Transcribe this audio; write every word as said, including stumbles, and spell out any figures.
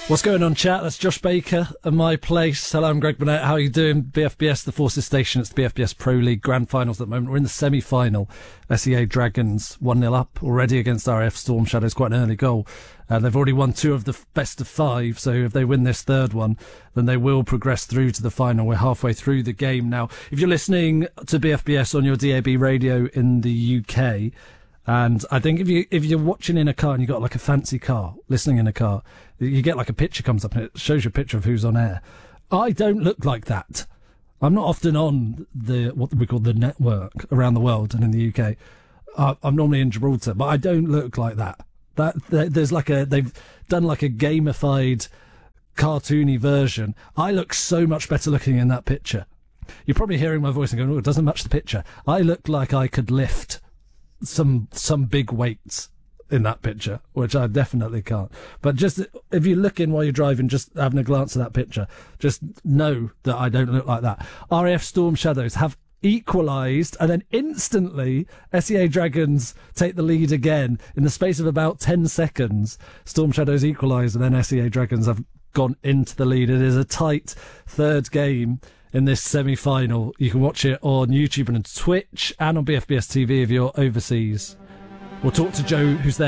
What's going on, chat? That's Josh Baker at my place. Hello, I'm Greg Burnett. How are you doing? B F B S, the Forces Station. It's the B F B S Pro League Grand Finals at the moment. We're in the semi-final. S E A Dragons one nil up already against R A F Storm Shadows. Quite an early goal. Uh, they've already won two of the best of five, so if they win this third one, then they will progress through to the final. We're halfway through the game now. If you're listening to B F B S on your D A B radio in the U K, and I think if you if you're watching in a car and you've got like a fancy car, listening in a car, you get like a picture comes up and it shows you a picture of who's on air. I don't look like that. I'm not often on the what we call the network around the world and in the U K. Uh, I'm normally in Gibraltar, but I don't look like that. That there's like a they've done like a gamified, cartoony version. I look so much better looking in that picture. You're probably hearing my voice and going, "Oh, it doesn't match the picture." I look like I could lift some some big weights in that picture, which I definitely can't. But just if you look in while you're driving, just having a glance at that picture, just know that I don't look like that. R A F Storm Shadows have equalised, and then instantly S E A Dragons take the lead again in the space of about ten seconds. Storm Shadows equalised, and then S E A Dragons have gone into the lead. It is a tight third game in this semi-final. You can watch it on YouTube and on Twitch and on B F B S T V if you're overseas. We'll talk to Joe, who's there